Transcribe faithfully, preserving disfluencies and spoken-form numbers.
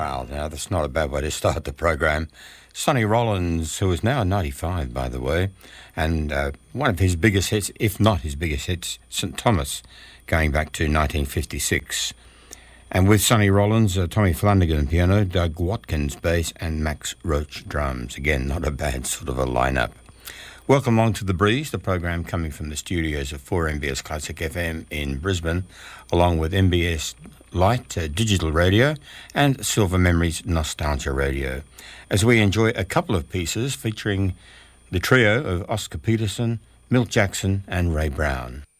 Wow, now that's not a bad way to start the program. Sonny Rollins, who is now ninety-five, by the way, and uh, one of his biggest hits, if not his biggest hits, Saint Thomas, going back to nineteen fifty-six. And with Sonny Rollins, uh, Tommy Flanagan piano, Doug Watkins bass, and Max Roach drums. Again, not a bad sort of a lineup. Welcome along to The Breeze, the program coming from the studios of four M B S Classic F M in Brisbane, along with M B S Light uh, Digital Radio and Silver Memories Nostalgia Radio, as we enjoy a couple of pieces featuring the trio of Oscar Peterson, Milt Jackson and Ray Brown.